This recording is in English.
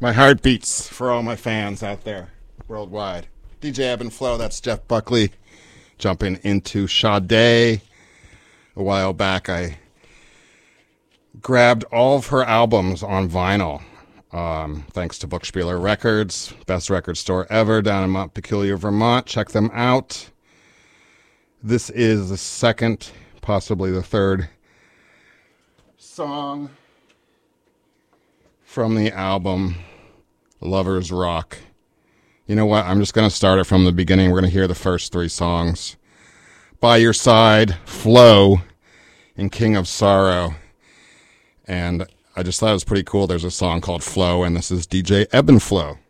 My heart beats for all my fans out there worldwide. DJ Ebb and Flow, that's Jeff Buckley. Jumping into Sade. A while back, I grabbed all of her albums on vinyl. Thanks to Bookspieler Records, best record store ever down in Montpelier, Vermont. Check them out. This is the second, possibly the third song from the album Lovers Rock. You know what? I'm just going to start it from the beginning. We're going to hear the first three songs. By Your Side, Flow, and King of Sorrow. And I just thought it was pretty cool. There's a song called Flow, and this is DJ Ebb and Flow.